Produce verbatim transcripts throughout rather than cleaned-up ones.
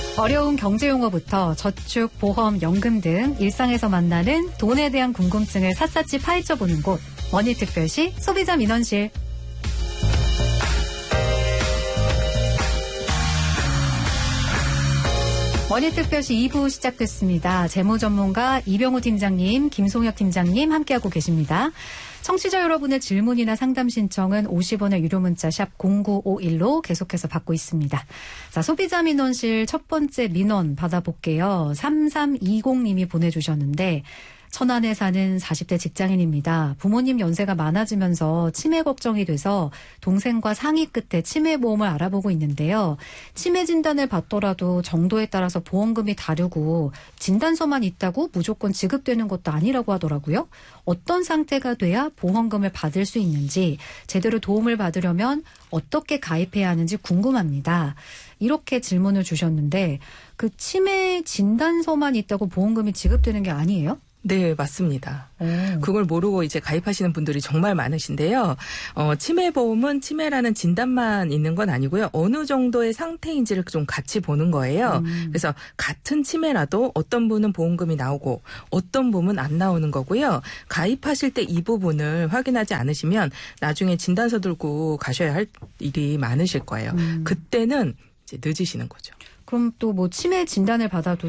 어려운 경제용어부터 저축, 보험, 연금 등 일상에서 만나는 돈에 대한 궁금증을 샅샅이 파헤쳐보는 곳 머니특별시 소비자 민원실. 머니특별시 이 부 시작됐습니다. 재무전문가 이병우 팀장님, 김송혁 팀장님 함께하고 계십니다. 청취자 여러분의 질문이나 상담 신청은 오십 원의 유료 문자 샵 공구오일로 계속해서 받고 있습니다. 자, 소비자 민원실 첫 번째 민원 받아볼게요. 삼삼이공님이 보내주셨는데 천안에 사는 사십 대 직장인입니다. 부모님 연세가 많아지면서 치매 걱정이 돼서 동생과 상의 끝에 치매 보험을 알아보고 있는데요. 치매 진단을 받더라도 정도에 따라서 보험금이 다르고 진단서만 있다고 무조건 지급되는 것도 아니라고 하더라고요. 어떤 상태가 돼야 보험금을 받을 수 있는지, 제대로 도움을 받으려면 어떻게 가입해야 하는지 궁금합니다. 이렇게 질문을 주셨는데 그 치매 진단서만 있다고 보험금이 지급되는 게 아니에요? 네, 맞습니다. 오. 그걸 모르고 이제 가입하시는 분들이 정말 많으신데요. 어, 치매보험은 치매라는 진단만 있는 건 아니고요. 어느 정도의 상태인지를 좀 같이 보는 거예요. 음. 그래서 같은 치매라도 어떤 분은 보험금이 나오고 어떤 분은 안 나오는 거고요. 가입하실 때 이 부분을 확인하지 않으시면 나중에 진단서 들고 가셔야 할 일이 많으실 거예요. 음. 그때는 이제 늦으시는 거죠. 그럼 또 뭐 치매 진단을 받아도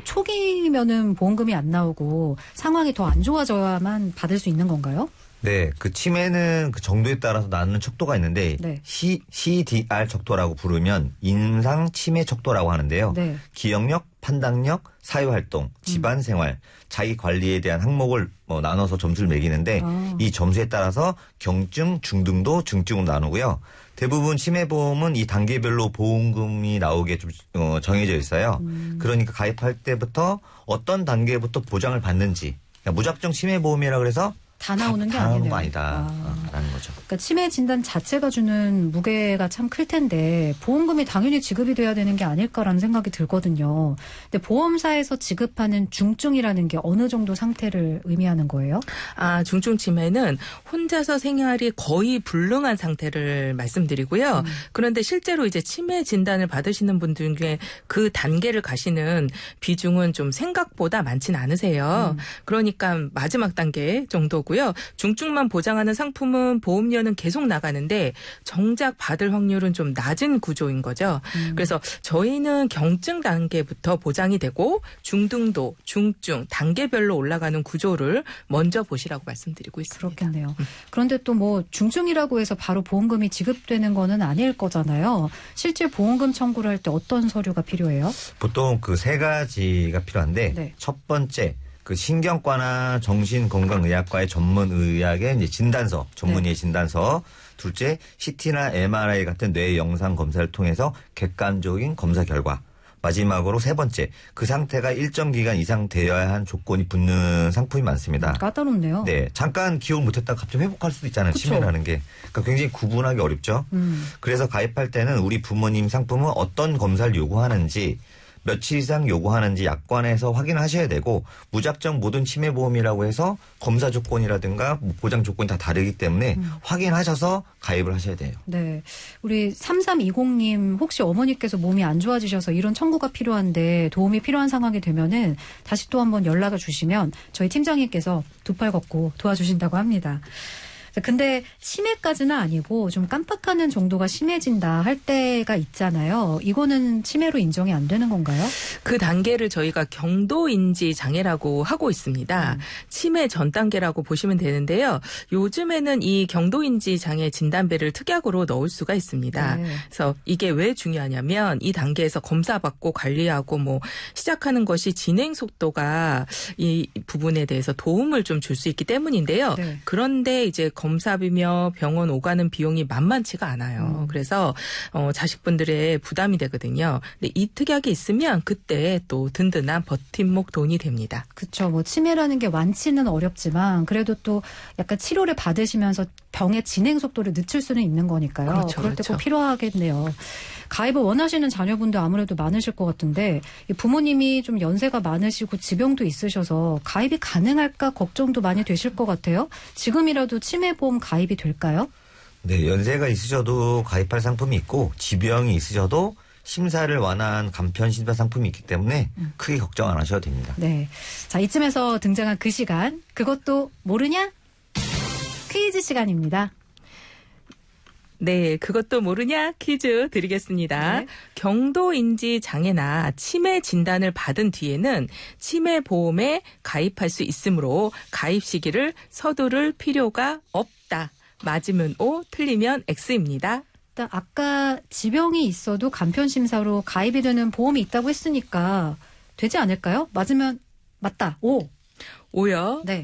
초기면은 보험금이 안 나오고 상황이 더 안 좋아져야만 받을 수 있는 건가요? 네, 그 치매는 그 정도에 따라서 나는 척도가 있는데 네. 시, 씨디알 척도라고 부르면 임상 치매 척도라고 하는데요. 네. 기억력, 판단력, 사회활동, 집안생활, 자기 관리에 대한 항목을 뭐 나눠서 점수를 매기는데 아. 이 점수에 따라서 경증, 중등도, 중증으로 나누고요. 대부분 치매보험은 이 단계별로 보험금이 나오게 좀 어, 정해져 있어요. 음. 그러니까 가입할 때부터 어떤 단계부터 보장을 받는지, 그러니까 무작정 치매보험이라 그래서 다 나오는 게 다 나오는 아니네요. 거 아니다. 아. 라는 거죠. 그러니까 치매 진단 자체가 주는 무게가 참 클 텐데 보험금이 당연히 지급이 돼야 되는 게 아닐까라는 생각이 들거든요. 근데 보험사에서 지급하는 중증이라는 게 어느 정도 상태를 의미하는 거예요? 아, 중증 치매는 혼자서 생활이 거의 불능한 상태를 말씀드리고요. 음. 그런데 실제로 이제 치매 진단을 받으시는 분들 중에 그 단계를 가시는 비중은 좀 생각보다 많지는 않으세요. 음. 그러니까 마지막 단계 정도고요. 중증만 보장하는 상품은 보험료는 계속 나가는데 정작 받을 확률은 좀 낮은 구조인 거죠. 음. 그래서 저희는 경증 단계부터 보장이 되고 중등도, 중증, 단계별로 올라가는 구조를 먼저 보시라고 말씀드리고 있습니다. 그렇겠네요. 그런데 또 뭐 중증이라고 해서 바로 보험금이 지급되는 거는 아닐 거잖아요. 실제 보험금 청구를 할 때 어떤 서류가 필요해요? 보통 그 세 가지가 필요한데 네. 첫 번째 그 신경과나 정신건강의학과의 전문의학의 이제 진단서, 전문의의 네. 진단서. 둘째, 씨티나 엠알아이 같은 뇌 영상 검사를 통해서 객관적인 검사 결과. 마지막으로 세 번째, 그 상태가 일정 기간 이상 되어야 한 조건이 붙는 상품이 많습니다. 까다롭네요. 네, 잠깐 기억 못했다가 갑자기 회복할 수도 있잖아요. 그쵸? 치매라는 게. 그러니까 굉장히 구분하기 어렵죠. 음. 그래서 가입할 때는 우리 부모님 상품은 어떤 검사를 요구하는지, 며칠 이상 요구하는지 약관에서 확인하셔야 되고, 무작정 모든 치매보험이라고 해서 검사 조건이라든가 보장 조건이 다 다르기 때문에 음. 확인하셔서 가입을 하셔야 돼요. 네. 우리 삼삼이공님 혹시 어머니께서 몸이 안 좋아지셔서 이런 청구가 필요한데 도움이 필요한 상황이 되면은 다시 또 한번 연락을 주시면 저희 팀장님께서 두 팔 걷고 도와주신다고 합니다. 근데 치매까지는 아니고 좀 깜빡하는 정도가 심해진다 할 때가 있잖아요. 이거는 치매로 인정이 안 되는 건가요? 그 단계를 저희가 경도인지 장애라고 하고 있습니다. 음. 치매 전 단계라고 보시면 되는데요. 요즘에는 이 경도인지 장애 진단배를 특약으로 넣을 수가 있습니다. 네. 그래서 이게 왜 중요하냐면 이 단계에서 검사받고 관리하고 뭐 시작하는 것이 진행 속도가 이 부분에 대해서 도움을 좀 줄 수 있기 때문인데요. 네. 그런데 이제 검사비며 병원 오가는 비용이 만만치가 않아요. 음. 그래서 어, 자식분들의 부담이 되거든요. 근데 이 특약이 있으면 그때 또 든든한 버팀목 돈이 됩니다. 그렇죠. 뭐 치매라는 게 완치는 어렵지만 그래도 또 약간 치료를 받으시면서 병의 진행 속도를 늦출 수는 있는 거니까요. 그렇죠, 그럴 때 꼭 그렇죠. 필요하겠네요. 가입을 원하시는 자녀분도 아무래도 많으실 것 같은데 부모님이 좀 연세가 많으시고 지병도 있으셔서 가입이 가능할까 걱정도 많이 되실 것 같아요. 지금이라도 치매보험 가입이 될까요? 네, 연세가 있으셔도 가입할 상품이 있고 지병이 있으셔도 심사를 완화한 간편 심사 상품이 있기 때문에 음. 크게 걱정 안 하셔도 됩니다. 네. 자, 이쯤에서 등장한 그 시간, 그것도 모르냐? 퀴즈 시간입니다. 네, 그것도 모르냐 퀴즈 드리겠습니다. 네. 경도인지 장애나 치매 진단을 받은 뒤에는 치매 보험에 가입할 수 있으므로 가입 시기를 서두를 필요가 없다. 맞으면 O, 틀리면 X입니다. 일단 아까 지병이 있어도 간편 심사로 가입이 되는 보험이 있다고 했으니까 되지 않을까요? 맞으면 맞다. 오. O요. 네.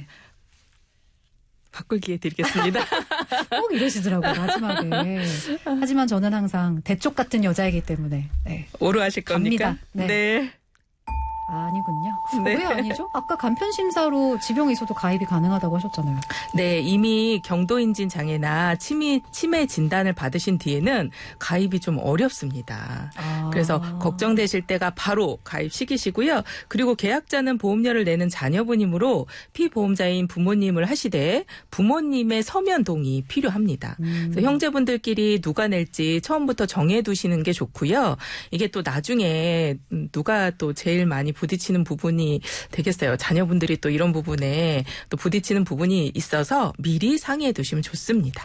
바꿀 기회 드리겠습니다. 꼭 이러시더라고요, 마지막에. 하지만 저는 항상 대쪽 같은 여자이기 때문에. 네. O로 하실 겁니까? 갑니다. 네. 네. 아, 아니군요. 네. 왜 아니죠? 아까 간편 심사로 지병이 있어도 가입이 가능하다고 하셨잖아요. 네, 이미 경도인진 장애나 치매, 치매 진단을 받으신 뒤에는 가입이 좀 어렵습니다. 아. 그래서 걱정되실 때가 바로 가입 시기시고요. 그리고 계약자는 보험료를 내는 자녀분이므로 피보험자인 부모님을 하시되 부모님의 서면 동의 필요합니다. 음. 그래서 형제분들끼리 누가 낼지 처음부터 정해두시는 게 좋고요. 이게 또 나중에 누가 또 제일 많이 부딪히는 부분이 되겠어요. 자녀분들이 또 이런 부분에 또 부딪히는 부분이 있어서 미리 상의해 두시면 좋습니다.